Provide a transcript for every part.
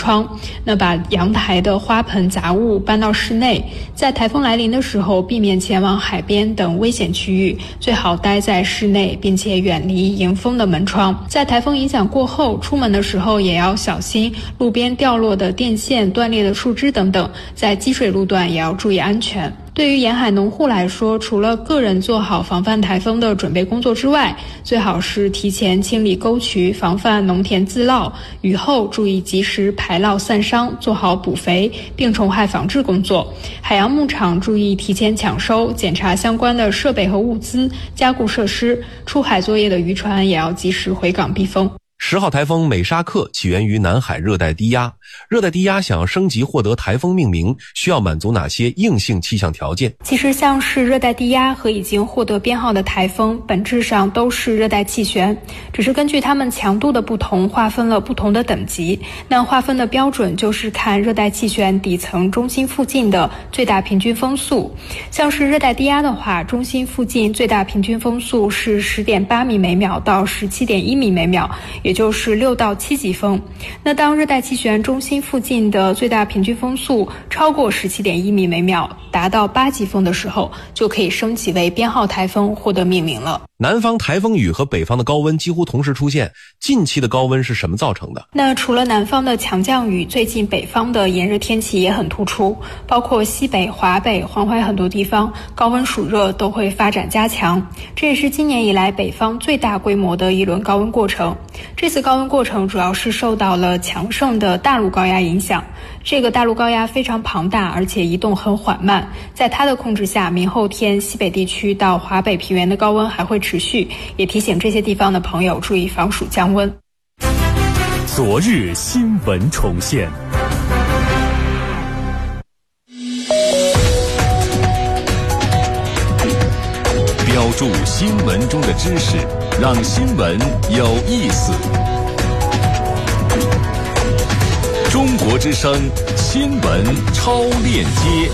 窗，那把阳台的花盆杂物搬到室内。在台风来临的时候，避免前往海边等危险区域，最好待在室内，并且远离迎风的门窗。在台风影响过后，出门的时候也要小心路边掉落的电线、断裂的树枝等等，在积水路段也要注意安全。对于沿海农户来说，除了个人做好防范台风的准备工作之外，最好是提前清理沟渠，防范农田自涝，雨后注意及时排涝散伤，做好补肥、病虫害防治工作。海洋牧场注意提前抢收，检查相关的设备和物资，加固设施。出海作业的渔船也要及时回港避风。 10号台风美沙克起源于南海热带低压，热带低压想要升级获得台风命名，需要满足哪些硬性气象条件？ 其实像是热带低压和已经获得编号的台风，本质上都是热带气旋，只是根据它们强度的不同，划分了不同的等级。那划分的标准就是看热带气旋底层中心附近的最大平均风速。像是热带低压的话，中心附近最大平均风速是 10.8 米每秒到 17.1 米每秒，也就是6到7级风。那当热带气旋中心附近的最大平均风速超过 17.1 米每秒，达到8级风的时候，就可以升级为编号台风，获得命名了。 南方台风雨和北方的高温几乎同时出现，近期的高温是什么造成的？ 那除了南方的强降雨，最近北方的炎热天气也很突出，包括西北、华北、黄淮很多地方高温暑热都会发展加强，这也是今年以来北方最大规模的一轮高温过程。这次高温过程主要是受到了强盛的大陆高压影响，这个大陆高压非常庞大，而且移动很缓慢，在它的控制下，明后天西北地区到华北平原的高温还会持续，也提醒这些地方的朋友注意防暑降温。 昨日新闻重现，标注新闻中的知识，让新闻有意思。中国之声新闻超链接。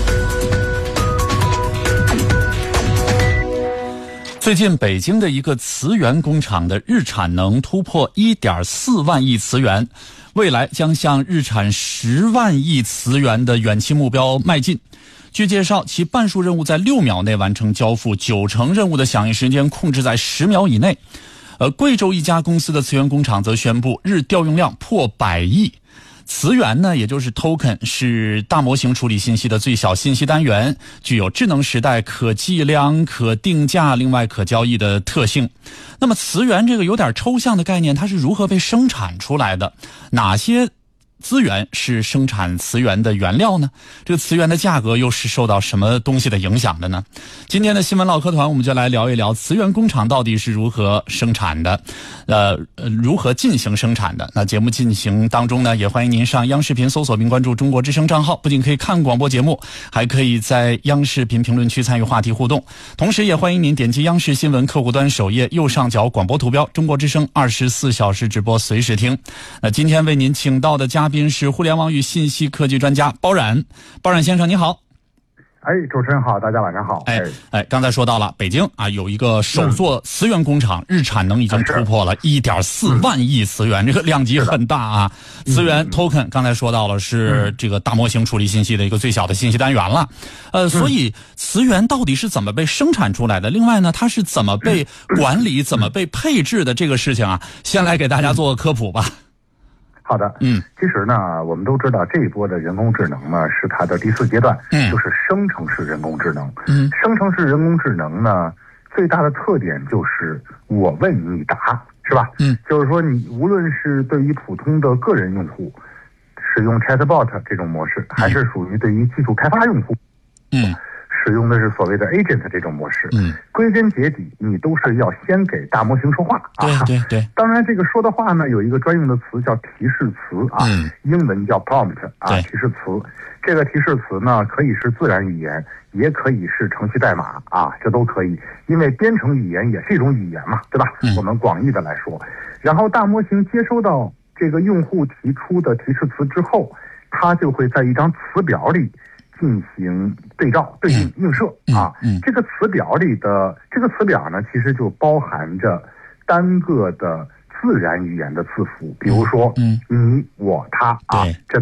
最近北京的一个磁源工厂的日产能突破 1.4 万亿磁源，未来将向日产10万亿磁源的远期目标迈进。据介绍，其半数任务在6秒内完成交付，90%任务的响应时间控制在10秒以内。贵州一家公司的磁源工厂则宣布，日调用量破100亿。磁源呢，也就是 token， 是大模型处理信息的最小信息单元，具有智能时代可计量、可定价，另外可交易的特性。那么磁源这个有点抽象的概念，它是如何被生产出来的？哪些资源是生产磁源的原料呢？这个磁源的价格又是受到什么东西的影响的呢？今天的新闻唠嗑团，我们就来聊一聊磁源工厂到底是如何生产的，如何进行生产的。那节目进行当中呢，也欢迎您上央视频搜索并关注中国之声账号，不仅可以看广播节目，还可以在央视频评论区参与话题互动。同时也欢迎您点击央视新闻客户端首页右上角广播图标，中国之声24小时直播随时听。那今天为您请到的嘉宾是互联网与信息科技专家包冉。包冉先生你好。 主持人好，大家晚上好。 刚才说到了北京啊，有一个首座磁源工厂，日产能已经突破了 1.4 万亿磁源，这个量级很大啊。磁源 token 刚才说到了是这个大模型处理信息的一个最小的信息单元了。所以磁源到底是怎么被生产出来的？另外呢，它是怎么被管理、怎么被配置的这个事情啊，先来给大家做个科普吧。 好的，其实呢，我们都知道这一波的人工智能呢是它的第4阶段，就是生成式人工智能。生成式人工智能呢，最大的特点就是我问你答，是吧？就是说你无论是对于普通的个人用户使用 chatbot 这种模式，还是属于对于技术开发用户，使用的是所谓的 agent 这种模式，归根结底，你都是要先给大模型说话啊。 对。 当然，这个说的话呢，有一个专用的词叫提示词啊，英文叫 prompt 啊，提示词。这个提示词呢，可以是自然语言，也可以是程序代码啊，这都可以，因为编程语言也是一种语言嘛，对吧？我们广义的来说，然后大模型接收到这个用户提出的提示词之后，它就会在一张词表里进行对照、对应、映射啊。这个词表里的这个词表呢，其实就包含着单个的自然语言的字符，比如说你、我、他啊，这